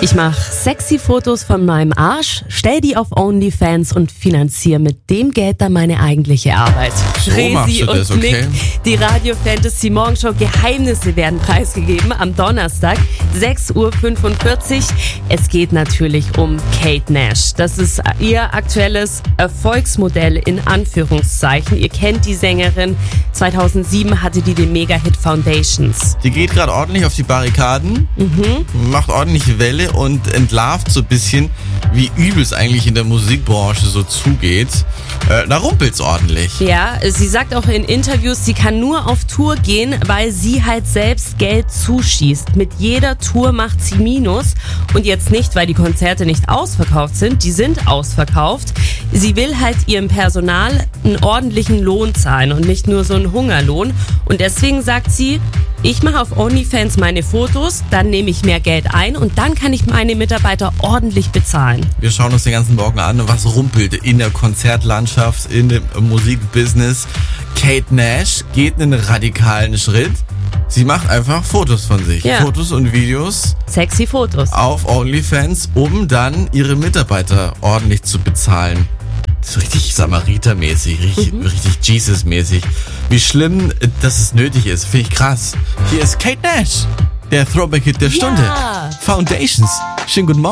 Ich mache sexy Fotos von meinem Arsch, stell die auf OnlyFans und finanziere mit dem Geld dann meine eigentliche Arbeit. So machst du das, und Nick, okay? die Radio Fantasy Morgenshow Geheimnisse werden preisgegeben am Donnerstag, 6:45 Uhr. Es geht natürlich um Kate Nash. Das ist ihr aktuelles Erfolgsmodell in Anführungszeichen. Ihr kennt die Sängerin. 2007 hatte die den Mega-Hit Foundations. Die geht gerade ordentlich auf die Barrikaden, macht ordentlich Welle und entlarvt so ein bisschen, wie übel es eigentlich in der Musikbranche so zugeht. Da rumpelt's ordentlich. Ja, sie sagt auch in Interviews, sie kann nur auf Tour gehen, weil sie halt selbst Geld zuschießt. Mit jeder Tour macht sie Minus. Und jetzt nicht, weil die Konzerte nicht ausverkauft sind. Die sind ausverkauft. Sie will halt ihrem Personal einen ordentlichen Lohn zahlen und nicht nur so einen Hungerlohn. Und deswegen sagt sie, ich mache auf OnlyFans meine Fotos, dann nehme ich mehr Geld ein und dann kann ich meine Mitarbeiter ordentlich bezahlen. Wir schauen uns den ganzen Morgen an, was rumpelt in der Konzertlandschaft, in dem Musikbusiness. Kate Nash geht einen radikalen Schritt. Sie macht einfach Fotos von sich. Ja. Fotos und Videos Sexy Fotos. auf OnlyFans, um dann ihre Mitarbeiter ordentlich zu bezahlen. So richtig Samariter-mäßig, richtig Jesus-mäßig. Wie schlimm, dass es nötig ist, finde ich krass. Hier ist Kate Nash, der Throwback-Hit der Stunde. Foundations. Schönen guten Morgen.